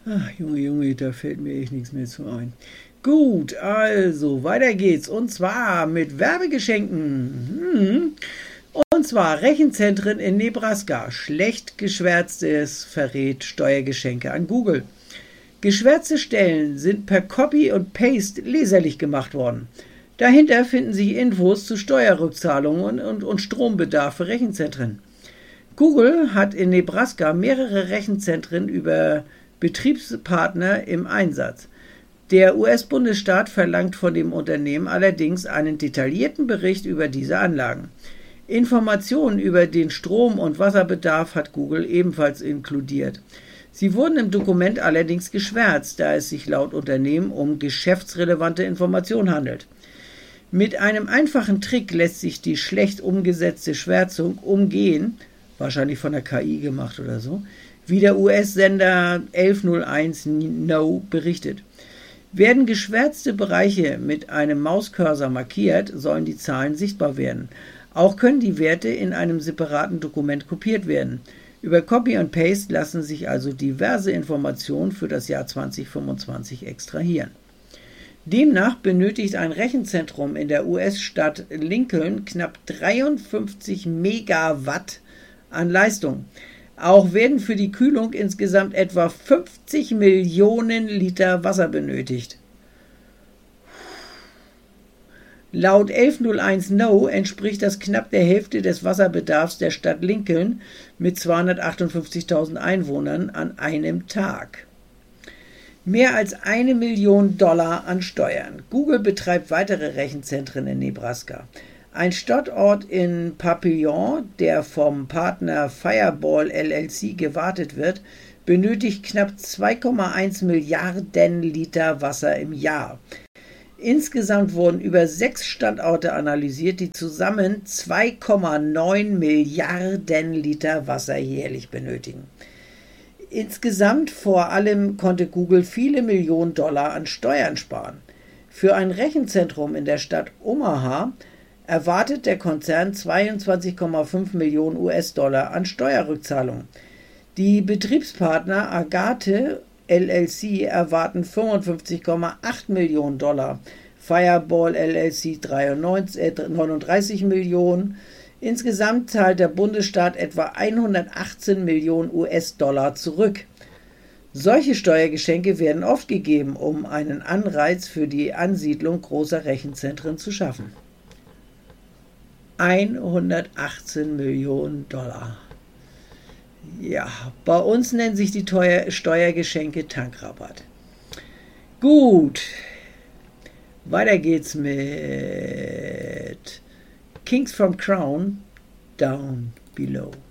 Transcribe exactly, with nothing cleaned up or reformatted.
Ach, Junge, Junge, da fällt mir echt nichts mehr zu ein. Gut, also weiter geht's. Und zwar mit Werbegeschenken. Hm. Und zwar Rechenzentren in Nebraska. Schlecht geschwärztes verrät Steuergeschenke an Google. Geschwärzte Stellen sind per Copy und Paste leserlich gemacht worden. Dahinter finden sich Infos zu Steuerrückzahlungen und, und Strombedarf für Rechenzentren. Google hat in Nebraska mehrere Rechenzentren über Betriebspartner im Einsatz. Der U S-Bundesstaat verlangt von dem Unternehmen allerdings einen detaillierten Bericht über diese Anlagen. Informationen über den Strom- und Wasserbedarf hat Google ebenfalls inkludiert. Sie wurden im Dokument allerdings geschwärzt, da es sich laut Unternehmen um geschäftsrelevante Informationen handelt. Mit einem einfachen Trick lässt sich die schlecht umgesetzte Schwärzung umgehen, wahrscheinlich von der K I gemacht oder so, wie der U S-Sender elf null eins No berichtet. Werden geschwärzte Bereiche mit einem Mauscursor markiert, sollen die Zahlen sichtbar werden. Auch können die Werte in einem separaten Dokument kopiert werden. Über Copy und Paste lassen sich also diverse Informationen für das Jahr zwanzig fünfundzwanzig extrahieren. Demnach benötigt ein Rechenzentrum in der U S-Stadt Lincoln knapp dreiundfünfzig Megawatt an Leistung. Auch werden für die Kühlung insgesamt etwa fünfzig Millionen Liter Wasser benötigt. Laut elf null eins No entspricht das knapp der Hälfte des Wasserbedarfs der Stadt Lincoln mit zweihundertachtundfünfzigtausend Einwohnern an einem Tag. Mehr als eine Million Dollar an Steuern. Google betreibt weitere Rechenzentren in Nebraska. Ein Standort in Papillion, der vom Partner Fireball L L C gewartet wird, benötigt knapp zwei Komma eins Milliarden Liter Wasser im Jahr. Insgesamt wurden über sechs Standorte analysiert, die zusammen zwei Komma neun Milliarden Liter Wasser jährlich benötigen. Insgesamt vor allem konnte Google viele Millionen Dollar an Steuern sparen. Für ein Rechenzentrum in der Stadt Omaha erwartet der Konzern zweiundzwanzig Komma fünf Millionen U S-Dollar an Steuerrückzahlungen. Die Betriebspartner Agate L L C erwarten fünfundfünfzig Komma acht Millionen Dollar, Fireball L L C neununddreißig Millionen. Insgesamt zahlt der Bundesstaat etwa hundertachtzehn Millionen U S-Dollar zurück. Solche Steuergeschenke werden oft gegeben, um einen Anreiz für die Ansiedlung großer Rechenzentren zu schaffen. hundertachtzehn Millionen Dollar. Ja, bei uns nennen sich die Teuer Steuergeschenke Tankrabatt. Gut, weiter geht's mit Kings from Crown, Down Below.